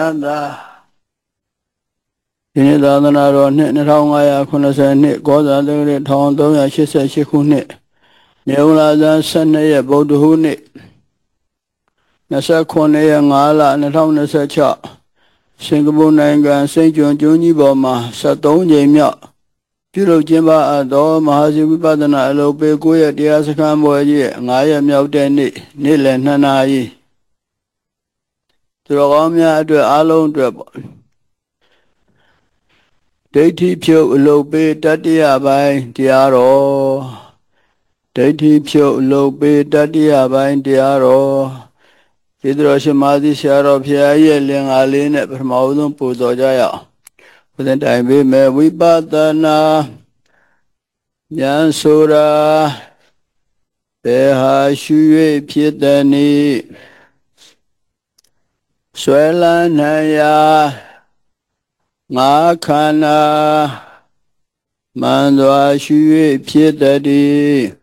ဒီနေ့သာသနာတော်နှစ်2580နှစ်ကောဇာတက္ကရာ1388ခုနှစ်နေုံလာဇန်12ရက်ဗုဒ္ဓဟူးနေ့29ရက်5လ2026စင်ကာပူနိုင်ငံစိန့်ကျွန်းကျွန်းကြီးပေါ်မှာ73ကြိမ်မြောက်ပြုလုပ်ကျင်းပအပ်သောမဟာစီဝိပဿနာအလုပ်ပေး9ရက်တရားစခန်းပွဲကြီး9ရက်မြောက်တဲ့နေ့နေ့လယ်2နာရီသူတော်ကောင်းများအတွက်အားလုံးအတွက်ပေါ့ဒိဋ္ဌိဖြုတ်အလုပ်ပေးတတိယပိုင်းတရားတော်ဒိဋ္ဌိဖြုတ်အလုပ်ပေးတတိယပိုင်းတရားတော်ဒီတော်ရှင်မာသီဆရာတော်ဖျားရဲ့လင်္ကာလေးနဲ့ပထမဦးဆုံးပူဇော်ကြရအောင်ဘုရင်တိုင်ပေးမယ်ဝိပဿနာဉာဏ်ဆိုတာဘယ်ဟာရှု၍ဖြစ်သည်နည်းဆွဲလန်းနိုင်ရာငါခန္ဓာမှန်စွာရှု၍ဖြစ်တည်း